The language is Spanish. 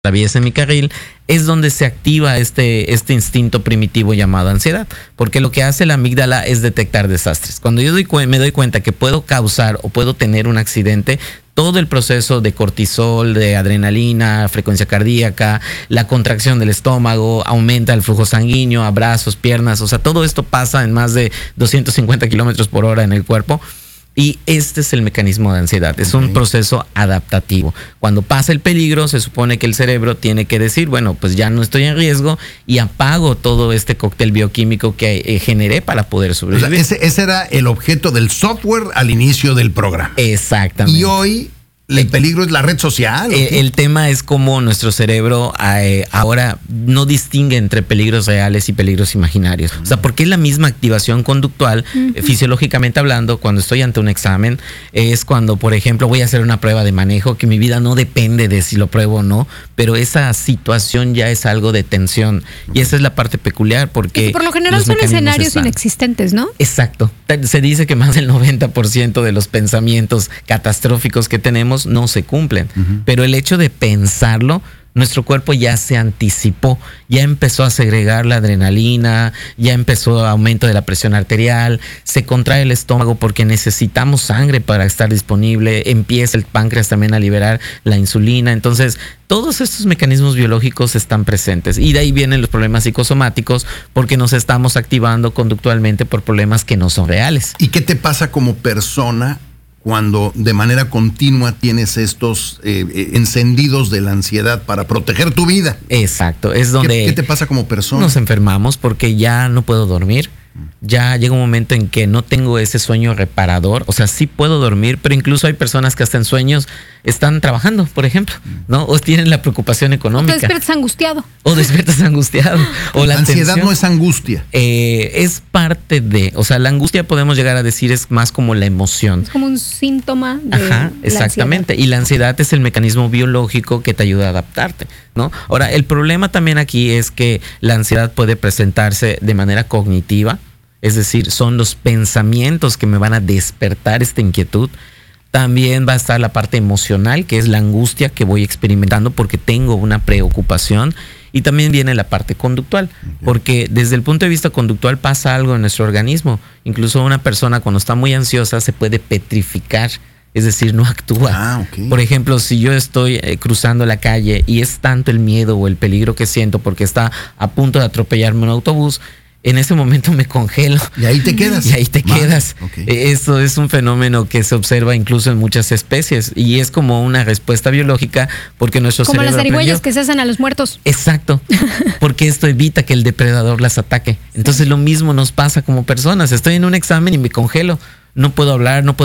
atraviesa mi carril, es donde se activa este instinto primitivo llamado ansiedad, porque lo que hace la amígdala es detectar desastres. Cuando yo me doy cuenta que puedo causar o puedo tener un accidente, todo el proceso de cortisol, de adrenalina, frecuencia cardíaca, la contracción del estómago, aumenta el flujo sanguíneo, brazos, piernas, o sea, todo esto pasa en más de 250 kilómetros por hora en el cuerpo. Y este es el mecanismo de ansiedad, es un proceso adaptativo. Cuando pasa el peligro, se supone que el cerebro tiene que decir, bueno, pues ya no estoy en riesgo y apago todo este cóctel bioquímico que generé para poder sobrevivir. O sea, ese era el objeto del software al inicio del programa. Exactamente. Y hoy el peligro es la red social. El tema es cómo nuestro cerebro ahora no distingue entre peligros reales y peligros imaginarios. O sea, porque es la misma activación conductual, fisiológicamente hablando, cuando estoy ante un examen, es cuando, por ejemplo, voy a hacer una prueba de manejo, que mi vida no depende de si lo pruebo o no, pero esa situación ya es algo de tensión. Y esa es la parte peculiar, porque por lo general son escenarios inexistentes, ¿no? Exacto. Se dice que más del 90% de los pensamientos catastróficos que tenemos no se cumplen, pero el hecho de pensarlo, nuestro cuerpo ya se anticipó, ya empezó a segregar la adrenalina, ya empezó aumento de la presión arterial, se contrae el estómago porque necesitamos sangre para estar disponible, empieza el páncreas también a liberar la insulina. Entonces, todos estos mecanismos biológicos están presentes y de ahí vienen los problemas psicosomáticos, porque nos estamos activando conductualmente por problemas que no son reales. ¿Y qué te pasa como persona cuando de manera continua tienes estos encendidos de la ansiedad para proteger tu vida? Exacto, es donde... ¿Qué te pasa como persona? Nos enfermamos porque ya no puedo dormir. Ya llega un momento en que no tengo ese sueño reparador. O sea, sí puedo dormir, pero incluso hay personas que hasta en sueños están trabajando, por ejemplo, ¿no? O tienen la preocupación económica. O te despiertas angustiado. O despiertas angustiado. O la ansiedad tensión. no es angustia. Es parte de... O sea, la angustia podemos llegar a decir es más como la emoción. Es como un síntoma de Ajá, exactamente. Y la ansiedad es el mecanismo biológico que te ayuda a adaptarte, ¿no? Ahora, el problema también aquí es que la ansiedad puede presentarse de manera cognitiva. Es decir, son los pensamientos que me van a despertar esta inquietud. También va a estar la parte emocional, que es la angustia que voy experimentando porque tengo una preocupación. Y también viene la parte conductual, porque desde el punto de vista conductual pasa algo en nuestro organismo. Incluso una persona cuando está muy ansiosa se puede petrificar, es decir, no actúa. Por ejemplo, si yo estoy cruzando la calle y es tanto el miedo o el peligro que siento porque está a punto de atropellarme un autobús, en ese momento me congelo. Y ahí te quedas. Y ahí te quedas. Esto es un fenómeno que se observa incluso en muchas especies y es como una respuesta biológica porque nuestro cerebro como las zarigüeyas que se hacen a los muertos. Exacto, porque esto evita que el depredador las ataque. Entonces lo mismo nos pasa como personas. Estoy en un examen y me congelo. No puedo hablar, no puedo